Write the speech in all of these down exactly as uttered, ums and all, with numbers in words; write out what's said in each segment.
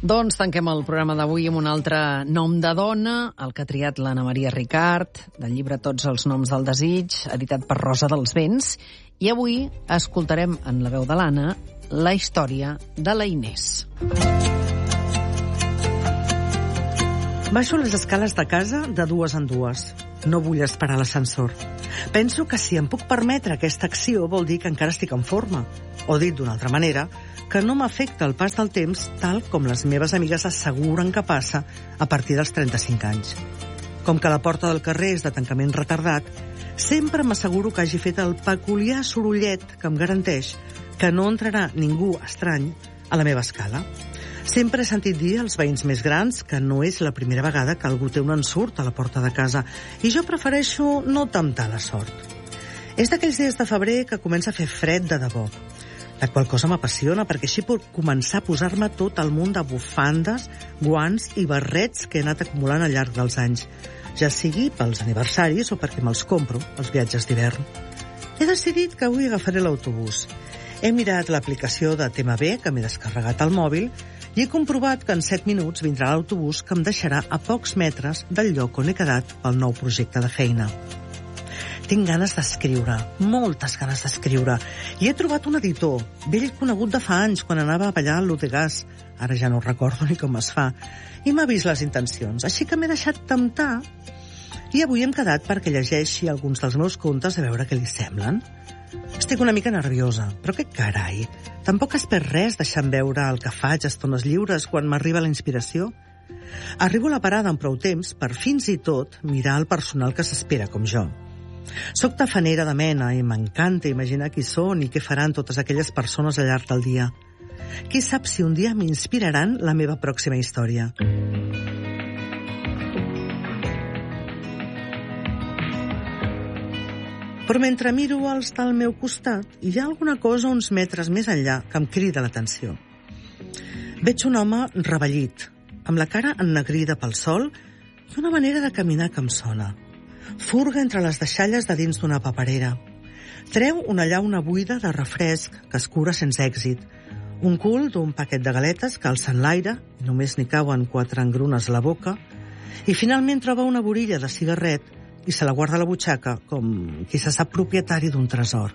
Doncs tanquem el programa d'avui amb un altre nom de dona, el que ha triat l'Anna Maria Ricard, del llibre Tots els noms del desig, editat per Rosa dels Vents. I avui escoltarem en la veu de l'Anna la història de la Inés. Baixo les escales de casa de dues en dues. No vull esperar l'ascensor. Penso que si em puc permetre aquesta acció vol dir que encara estic en forma. O dit d'una altra manera, que no m'afecta el pas del temps tal com les meves amigues asseguren que passa a partir dels trenta-cinc anys. Com que la porta del carrer és de tancament retardat, sempre m'asseguro que hagi fet el peculiar sorollet que em garanteix que no entrarà ningú estrany a la meva escala. Sempre he sentit dir als veïns més grans que no és la primera vegada que algú té un ensurt a la porta de casa i jo prefereixo no temptar la sort. És d'aquells dies de febrer que comença a fer fred de debò, la qual cosa m'apassiona perquè així puc començar a posar-me tot el munt de bufandes, guants i barrets que he anat acumulant al llarg dels anys, ja sigui pels aniversaris o perquè me'ls compro als viatges d'hivern. He decidit que avui agafaré l'autobús. He mirat l'aplicació de T M B que m'he descarregat al mòbil i he comprovat que en set minuts vindrà l'autobús que em deixarà a pocs metres del lloc on he quedat pel nou projecte de feina. Tinc ganes d'escriure, moltes ganes d'escriure, i he trobat un editor, vell conegut de fa anys quan anava a ballar al Lutegas, ara ja no recordo ni com es fa, i m'ha vist les intencions, així que m'he deixat temptar i avui hem quedat perquè llegeixi alguns dels meus contes a veure què li semblen. Estic una mica nerviosa, però què carai, tampoc es perd res deixant veure el que faig a estones lliures quan m'arriba la inspiració. Arribo a la parada amb prou temps per fins i tot mirar el personal que s'espera com jo. Soc tafanera de mena i m'encanta imaginar qui són i què faran totes aquelles persones al llarg del dia. Qui sap si un dia m'inspiraran la meva pròxima història. Però mentre miro els del meu costat, hi ha alguna cosa uns metres més enllà que em crida l'atenció. Veig un home revellit, amb la cara ennegrida pel sol i una manera de caminar que em sona. Furga entre les deixalles de dins d'una paperera. Treu una llauna buida de refresc que es cura sense èxit. Un cul d'un paquet de galetes que alça en l'aire, i només n'hi cauen quatre engrunes a la boca, i finalment troba una borilla de cigarret i se la guarda a la butxaca com qui se sap propietari d'un tresor.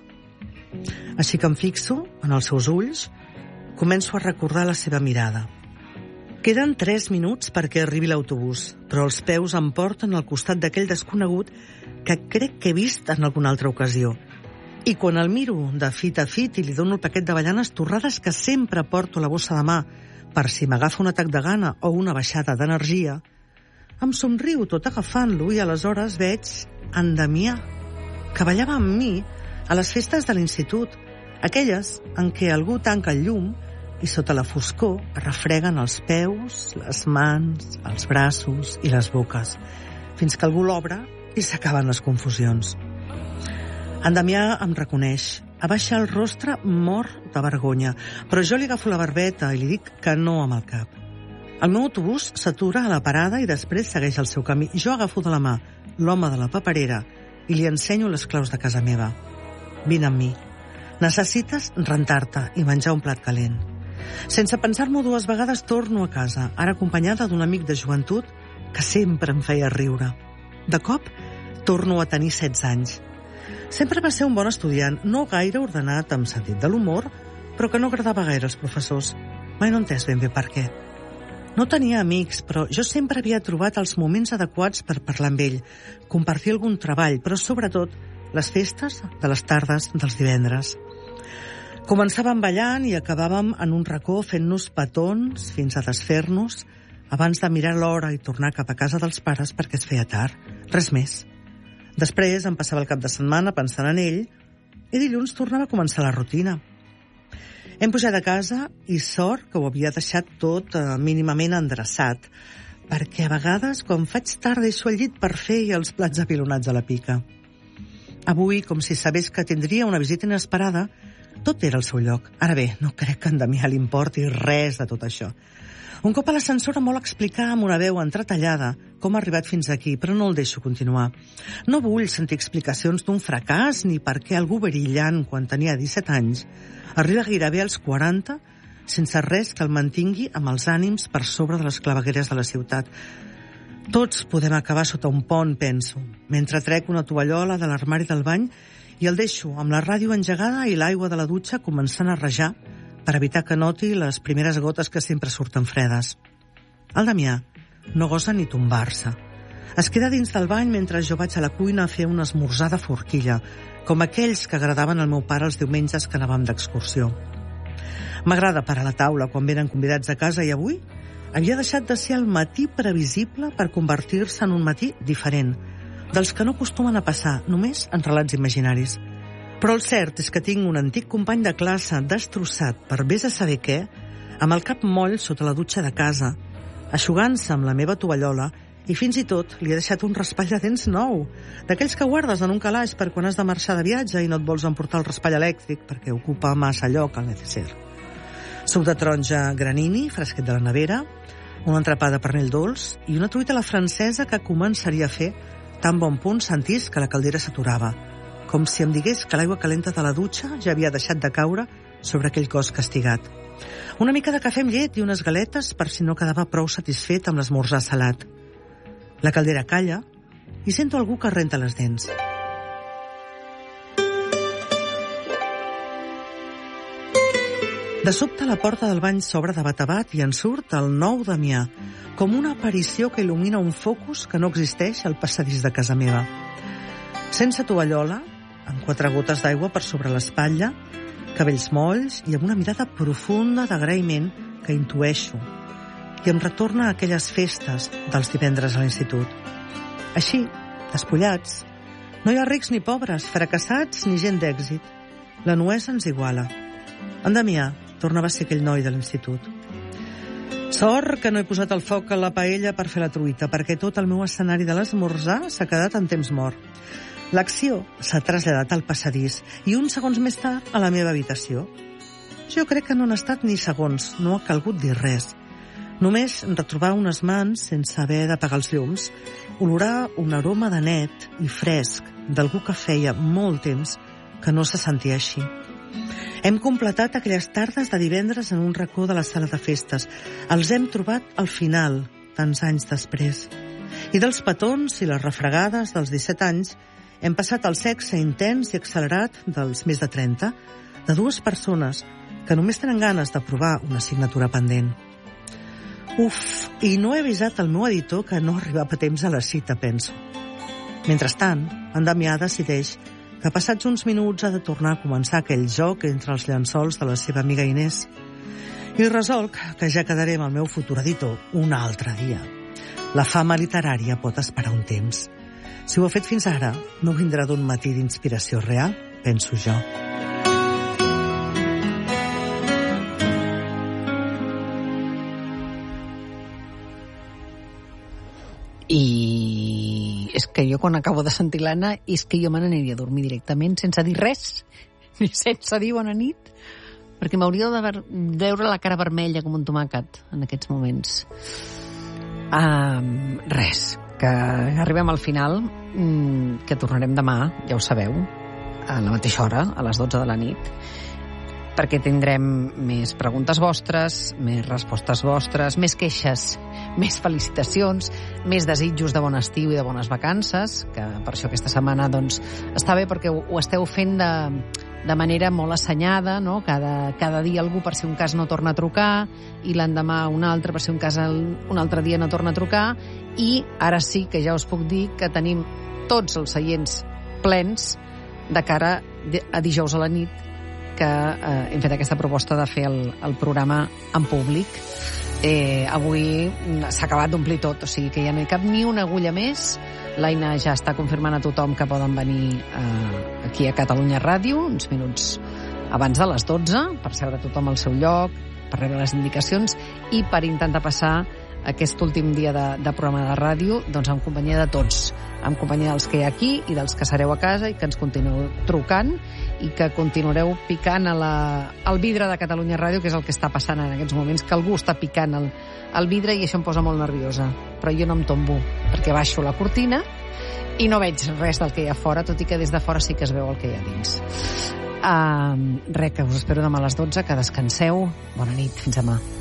Així que em fixo en els seus ulls, començo a recordar la seva mirada. Queden tres minuts perquè arribi l'autobús, però els peus em porten al costat d'aquell desconegut que crec que he vist en alguna altra ocasió. I quan el miro de fit a fit i li dono el paquet d'avellanes torrades que sempre porto a la bossa de mà per si m'agafa un atac de gana o una baixada d'energia, em somriu tot agafant-lo i aleshores veig en Damià, que ballava amb mi a les festes de l'institut, aquelles en què algú tanca el llum i sota la foscor es refreguen els peus, les mans, els braços i les boques, fins que algú l'obre i s'acaben les confusions. En Damià em reconeix, abaixa el rostre mort de vergonya, però jo li agafo la barbeta i li dic que no amb el cap. El meu autobús s'atura a la parada i després segueix el seu camí. Jo agafo de la mà l'home de la paperera i li ensenyo les claus de casa meva. Vine amb mi. Necessites rentar-te i menjar un plat calent. Sense pensar-m'ho dues vegades torno a casa, ara acompanyada d'un amic de joventut que sempre em feia riure. De cop, torno a tenir setze anys. Sempre va ser un bon estudiant, no gaire ordenat amb sentit de l'humor, però que no agradava gaire als professors. Mai no he entès ben bé per què. No tenia amics, però jo sempre havia trobat els moments adequats per parlar amb ell, compartir algun treball, però sobretot les festes de les tardes dels divendres. Començàvem ballant i acabàvem en un racó fent-nos petons fins a desfer-nos abans de mirar l'hora i tornar cap a casa dels pares perquè es feia tard. Res més. Després em passava el cap de setmana pensant en ell i dilluns tornava a començar la rutina. Hem pujat a casa i sort que ho havia deixat tot eh, mínimament endreçat, perquè a vegades, quan faig tard, deixo el llit per fer i els plats apilonats a la pica. Avui, com si sabés que tindria una visita inesperada, tot era al seu lloc. Ara bé, no crec que en Damià li importi res de tot això. Un cop a l'ascensor em vol explicar amb una veu entretallada com ha arribat fins aquí, però no el deixo continuar. No vull sentir explicacions d'un fracàs ni per què algú brillant quan tenia disset anys arriba gairebé als quaranta sense res que el mantingui amb els ànims per sobre de les clavegueres de la ciutat. Tots podem acabar sota un pont, penso, mentre trec una tovallola de l'armari del bany i el deixo amb la ràdio engegada i l'aigua de la dutxa començant a rajar per evitar que noti les primeres gotes que sempre surten fredes. El Damià no gosa ni tombar-se. Es queda dins del bany mentre jo vaig a la cuina a fer un esmorzar de forquilla, com aquells que agradaven al meu pare els diumenges que anàvem d'excursió. M'agrada parar a la taula quan venen convidats a casa i avui havia deixat de ser el matí previsible per convertir-se en un matí diferent, dels que no acostumen a passar només en relats imaginaris. Però el cert és que tinc un antic company de classe destrossat per vés a saber què, amb el cap moll sota la dutxa de casa, eixugant-se amb la meva tovallola, i fins i tot li he deixat un raspall de dents nou, d'aquells que guardes en un calaix per quan has de marxar de viatge i no et vols emportar el raspall elèctric perquè ocupa massa lloc al necesser. Suc de taronja granini, fresquet de la nevera, un entrepà de pernil dolç i una truita a la francesa que començaria a fer tan bon punt sentís que la caldera s'aturava, com si em digués que l'aigua calenta de la dutxa ja havia deixat de caure sobre aquell cos castigat. Una mica de cafè amb llet i unes galetes per si no quedava prou satisfet amb l'esmorzar salat. La caldera calla i sento algú que renta les dents. De sobte la porta del bany s'obre de bat a bat i en surt el nou Damià, com una aparició que il·lumina un focus que no existeix al passadís de casa meva. Sense tovallola, amb quatre gotes d'aigua per sobre l'espatlla, cabells molls i amb una mirada profunda d'agraïment que intueixo i em retorna a aquelles festes dels divendres a l'institut. Així, despullats, no hi ha rics ni pobres, fracassats ni gent d'èxit. La nuesa ens iguala. En Damià tornava a ser aquell noi de l'institut. Sort que no he posat el foc a la paella per fer la truita, perquè tot el meu escenari de l'esmorzar s'ha quedat en temps mort. L'acció s'ha traslladat al passadís i uns segons més tard a la meva habitació. Jo crec que no han estat ni segons, no ha calgut dir res. Només retrobar unes mans sense haver d'apagar els llums, olorar un aroma de net i fresc d'algú que feia molt temps que no se sentia així. Hem completat aquelles tardes de divendres en un racó de la sala de festes. Els hem trobat al final, tants anys després. I dels petons i les refregades dels disset anys hem passat al sexe intens i accelerat dels més de trenta, de dues persones que només tenen ganes de provar una assignatura pendent. Uf, i no he avisat al meu editor que no arribava a temps a la cita, penso. Mentrestant, en Damià decideix que passats uns minuts ha de tornar a començar aquell joc entre els llençols de la seva amiga Inés. I resolc que ja quedaré amb el meu futur editor un altre dia. La fama literària pot esperar un temps. Si ho ha fet fins ara, no vindrà d'un matí d'inspiració real, penso jo. I és que jo quan acabo de sentir l'Anna és que jo me n'aniria a dormir directament sense dir res, ni sense dir bona nit, perquè m'hauria de veure la cara vermella com un tomàquet en aquests moments. Um, res, que arribem al final, que tornarem demà, ja ho sabeu, a la mateixa hora, a les dotze de la nit, perquè tindrem més preguntes vostres, més respostes vostres, més queixes, més felicitacions, més desitjos de bon estiu i de bones vacances, que per això aquesta setmana doncs, està bé perquè ho, ho esteu fent de, de manera molt assenyada, no? Cada, cada dia algú per si un cas no torna a trucar i l'endemà un altre per si un cas el, un altre dia no torna a trucar, i ara sí que ja us puc dir que tenim tots els seients plens de cara a dijous a la nit, que eh, hem fet aquesta proposta de fer el, el programa en públic. Eh, avui s'ha acabat d'omplir tot, o sigui que ja no hi cap ni una agulla més. L'Aina ja està confirmant a tothom que poden venir eh, aquí a Catalunya Ràdio uns minuts abans de les dotze per seure tothom al seu lloc, per rebre les indicacions i per intentar passar aquest últim dia de, de programa de ràdio doncs en companyia de tots, en companyia dels que hi ha aquí i dels que sereu a casa i que ens continueu trucant i que continuareu picant a la, al vidre de Catalunya Ràdio, que és el que està passant en aquests moments, que algú està picant el, el vidre i això em posa molt nerviosa, però jo no em tombo perquè baixo la cortina i no veig res del que hi ha fora, tot i que des de fora sí que es veu el que hi ha dins. Uh, res, que us espero demà a les dotze, que descanseu. Bona nit, fins demà.